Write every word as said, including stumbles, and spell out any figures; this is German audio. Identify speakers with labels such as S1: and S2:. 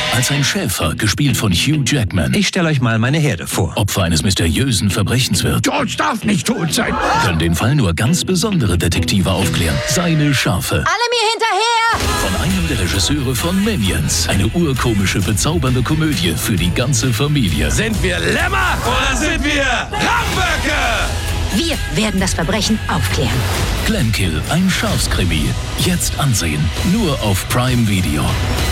S1: Als ein Schäfer, gespielt von Hugh Jackman,
S2: Ich stelle euch mal meine Herde vor.
S1: Opfer eines mysteriösen Verbrechens wird,
S3: George darf nicht tot sein.
S1: können den Fall nur ganz besondere Detektive aufklären. Seine Schafe.
S4: Alle mir hinterher!
S1: Von einem der Regisseure von Minions. Eine urkomische, bezaubernde Komödie für die ganze Familie.
S3: Sind wir Lämmer oder sind wir Ramböcke?
S4: Wir werden das Verbrechen aufklären.
S1: Glenkill, ein Schafskrimi. Jetzt ansehen. Nur auf Prime Video.